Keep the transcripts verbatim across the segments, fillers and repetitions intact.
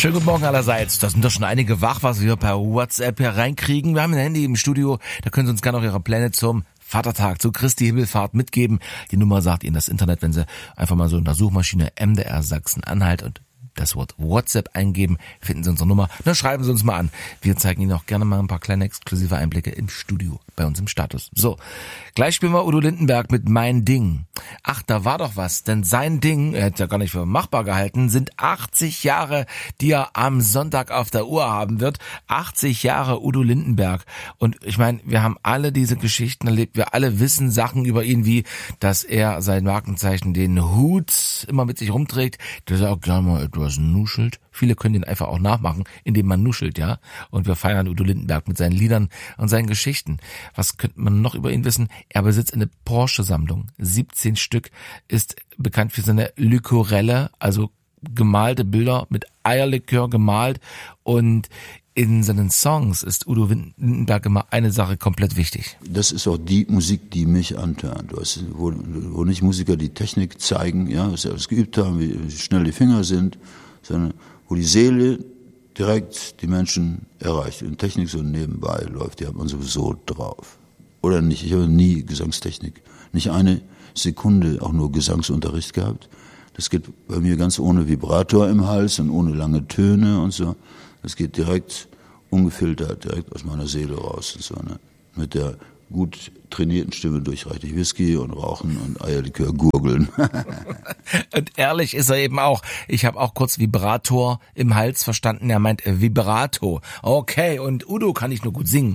Schönen guten Morgen allerseits. Da sind doch schon einige wach, was wir per WhatsApp hier reinkriegen. Wir haben ein Handy im Studio, da können Sie uns gerne auch Ihre Pläne zum Vatertag, zu Christi Himmelfahrt mitgeben. Die Nummer sagt Ihnen das Internet, wenn Sie einfach mal so in der Suchmaschine M D R Sachsen-Anhalt und das Wort WhatsApp eingeben, finden Sie unsere Nummer. Dann schreiben Sie uns mal an. Wir zeigen Ihnen auch gerne mal ein paar kleine exklusive Einblicke im Studio, bei uns im Status. So, gleich spielen wir Udo Lindenberg mit Mein Ding. Ach, da war doch was, denn sein Ding, er hat ja gar nicht für machbar gehalten, sind achtzig Jahre, die er am Sonntag auf der Uhr haben wird. achtzig Jahre Udo Lindenberg. Und ich meine, wir haben alle diese Geschichten erlebt, wir alle wissen Sachen über ihn, wie, dass er sein Markenzeichen, den Hut, immer mit sich rumträgt, dass er auch gerne mal etwas nuschelt. Viele können den einfach auch nachmachen, indem man nuschelt, ja. Und wir feiern Udo Lindenberg mit seinen Liedern und seinen Geschichten. Was könnte man noch über ihn wissen? Er besitzt eine Porsche-Sammlung, siebzehn Stück, ist bekannt für seine Lykorelle, also gemalte Bilder mit Eierlikör gemalt, und in seinen Songs ist Udo Lindenberg immer eine Sache komplett wichtig. Das ist auch die Musik, die mich antörnt. Wo, wo nicht Musiker die Technik zeigen, ja, was sie alles geübt haben, wie schnell die Finger sind, sondern wo die Seele direkt die Menschen erreicht. Und Technik so nebenbei läuft, die hat man sowieso drauf. Oder nicht, ich habe nie Gesangstechnik, nicht eine Sekunde auch nur Gesangsunterricht gehabt. Das geht bei mir ganz ohne Vibrator im Hals und ohne lange Töne und so. Das geht direkt ungefiltert, direkt aus meiner Seele raus. Und so, ne? Mit der gut trainierten Stimme durch reichlich Whisky und Rauchen und Eierlikör gurgeln. Und ehrlich ist er eben auch. Ich habe auch kurz Vibrator im Hals verstanden. Er meint Vibrato. Okay, und Udo kann nicht nur gut singen.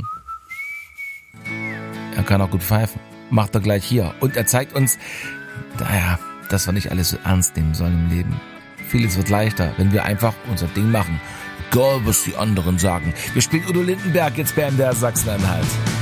Er kann auch gut pfeifen. Macht er gleich hier. Und er zeigt uns, naja, dass wir nicht alles so ernst nehmen sollen im Leben. Vieles wird leichter, wenn wir einfach unser Ding machen. Egal, was die anderen sagen. Wir spielen Udo Lindenberg jetzt bei M D R Sachsen-Anhalt.